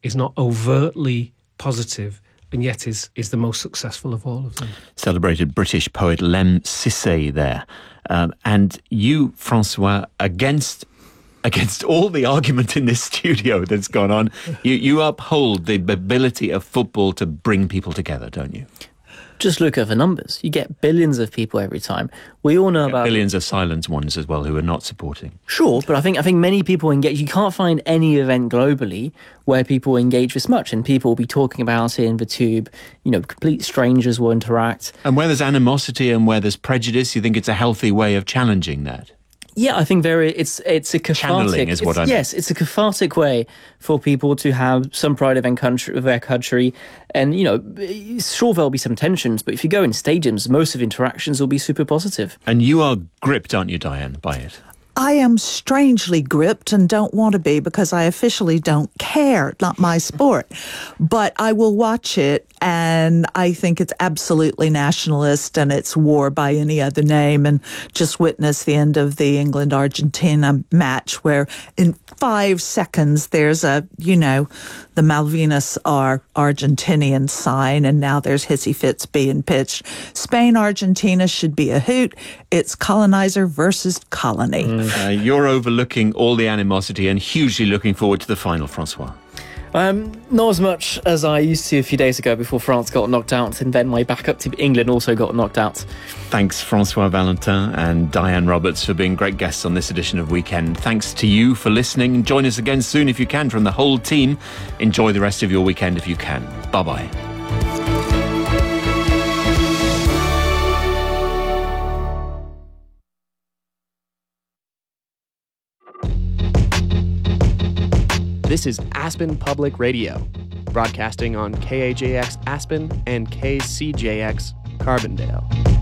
is not overtly positive and yet is the most successful of all of them. Celebrated British poet Lem Sissay there. And you, Francois, against all the argument in this studio that's gone on, you uphold the ability of football to bring people together, don't you? Just look at the numbers. You get billions of people every time. We all know about billions of silent ones as well who are not supporting. Sure, but I think many people engage. You can't find any event globally where people engage this much, and people will be talking about it in the tube. Complete strangers will interact. And where there's animosity and where there's prejudice, you think it's a healthy way of challenging that? Yeah, I think it's a cathartic. Channeling is what I mean. Yes, it's a cathartic way for people to have some pride of their country. And, sure, there'll be some tensions, but if you go in stadiums, most of interactions will be super positive. And you are gripped, aren't you, Diane, by it? I am strangely gripped and don't want to be because I officially don't care. Not my sport. But I will watch it, and I think it's absolutely nationalist, and it's war by any other name. And just witness the end of the England-Argentina match where in 5 seconds there's the Malvinas are Argentinian sign, and now there's hissy fits being pitched. Spain-Argentina should be a hoot. It's colonizer versus colony. You're overlooking all the animosity and hugely looking forward to the final, Francois. Not as much as I used to a few days ago before France got knocked out, and then my backup team England also got knocked out. Thanks, Francois Valentin and Diane Roberts, for being great guests on this edition of Weekend. Thanks to you for listening. Join us again soon if you can from the whole team. Enjoy the rest of your weekend if you can. Bye-bye. This is Aspen Public Radio, broadcasting on KAJX Aspen and KCJX Carbondale.